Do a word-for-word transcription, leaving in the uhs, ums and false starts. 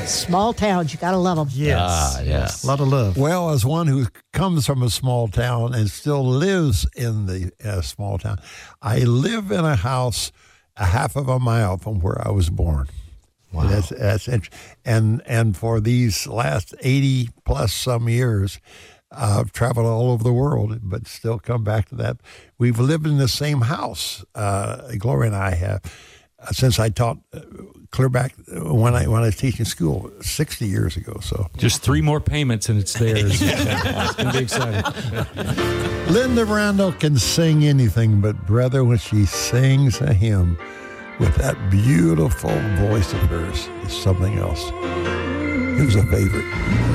Small towns, you got to love them. Yes. Ah, yes. A lot of love. Well, as one who comes from a small town and still lives in the uh, small town, I live in a house a half of a mile from where I was born. Wow. That's that's int- and and for these last eighty plus some years, uh, I've traveled all over the world, but still come back to that. We've lived in the same house. Uh, Gloria and I have uh, since I taught uh, clear back when I when I was teaching school sixty years ago. So Just three more payments and it's theirs. It's going to be exciting. Linda Randall can sing anything, but brother, when she sings a hymn with that beautiful voice of hers, is something else. It was a favorite.